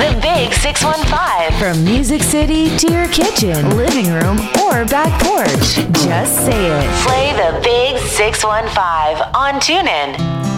The Big 615. From Music City to your kitchen, living room, or back porch. Just say it. Play the Big 615 on TuneIn.